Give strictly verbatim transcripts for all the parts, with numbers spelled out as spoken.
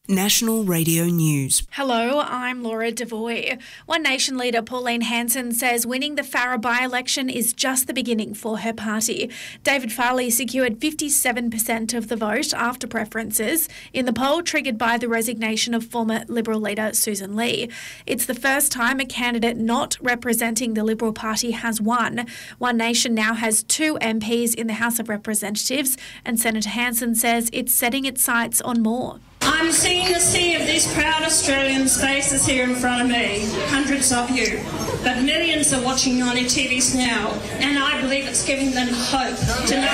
National Radio News. Hello, I'm Laura Devoy. One Nation leader Pauline Hanson says winning the Farrer by-election is just the beginning for her party. David Farley secured fifty-seven percent of the vote after preferences in the poll triggered by the resignation of former Liberal leader Susan Lee. It's the first time a candidate not representing the Liberal Party has won. One Nation now has two M Ps in the House of Representatives, and Senator Hanson says it's setting its sights on more. I'm seeing a sea of these proud Australians' faces here in front of me, hundreds of you, but millions are watching on your T Vs now, and I believe it's giving them hope to know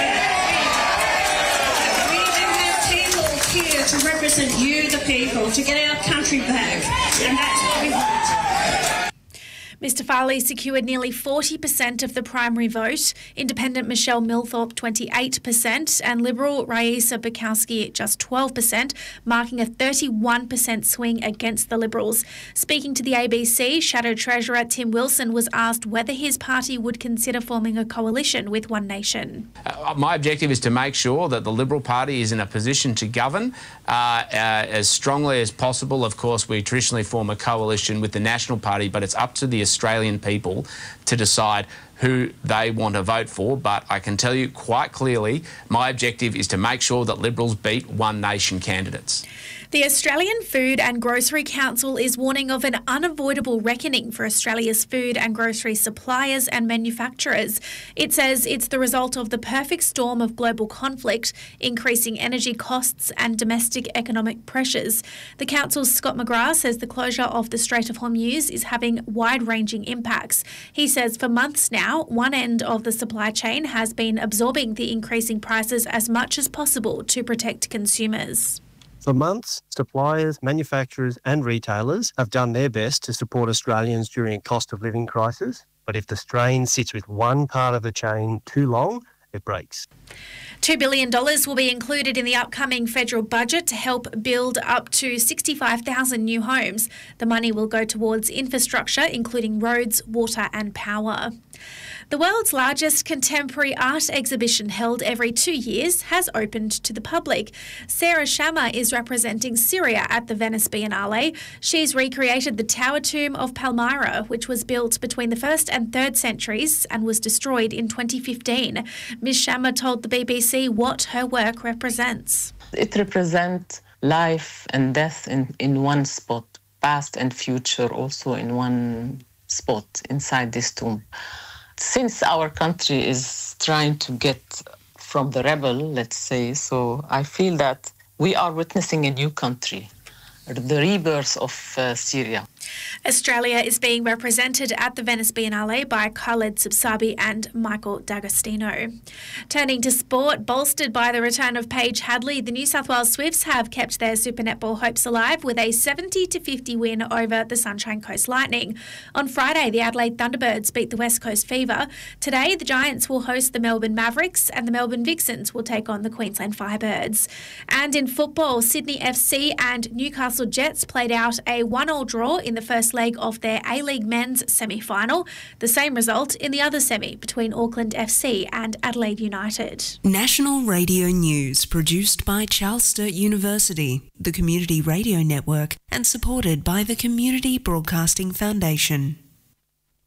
that we do have people here to represent you, the people, to get our country back, and that's what we want. Mister Farley secured nearly forty percent of the primary vote, Independent Michelle Milthorpe twenty-eight percent and Liberal Raisa Bukowski just twelve percent, marking a thirty-one percent swing against the Liberals. Speaking to the A B C, Shadow Treasurer Tim Wilson was asked whether his party would consider forming a coalition with One Nation. Uh, my objective is to make sure that the Liberal Party is in a position to govern uh, uh, as strongly as possible. Of course, we traditionally form a coalition with the National Party, but it's up to the Australian people to decide who they want to vote for. But I can tell you quite clearly, my objective is to make sure that Liberals beat One Nation candidates. The Australian Food and Grocery Council is warning of an unavoidable reckoning for Australia's food and grocery suppliers and manufacturers. It says it's the result of the perfect storm of global conflict, increasing energy costs and domestic economic pressures. The council's Scott McGrath says the closure of the Strait of Hormuz is having wide-ranging impacts. He says for months now, one end of the supply chain has been absorbing the increasing prices as much as possible to protect consumers. For months, suppliers, manufacturers and retailers have done their best to support Australians during a cost of living crisis. But if the strain sits with one part of the chain too long, it breaks. two billion dollars will be included in the upcoming federal budget to help build up to sixty-five thousand new homes. The money will go towards infrastructure, including roads, water and power. The world's largest contemporary art exhibition, held every two years, has opened to the public. Sarah Shamma is representing Syria at the Venice Biennale. She's recreated the Tower Tomb of Palmyra, which was built between the first and third centuries and was destroyed in twenty fifteen. Miz Shamma told the B B C what her work represents. It represents life and death in, in one spot, past and future also in one spot inside this tomb. Since our country is trying to get from the rebel, let's say, so I feel that we are witnessing a new country, the rebirth of uh, Syria. Australia is being represented at the Venice Biennale by Khaled Subsabi and Michael D'Agostino. Turning to sport, bolstered by the return of Paige Hadley, the New South Wales Swifts have kept their Super Netball hopes alive with a seventy to fifty win over the Sunshine Coast Lightning. On Friday, the Adelaide Thunderbirds beat the West Coast Fever. Today, the Giants will host the Melbourne Mavericks and the Melbourne Vixens will take on the Queensland Firebirds. And in football, Sydney F C and Newcastle Jets played out a one-all draw in the first leg of their A-League men's semi-final. The same result in the other semi between Auckland F C and Adelaide United. National Radio News, produced by Charles Sturt University, the Community Radio Network, and supported by the Community Broadcasting Foundation.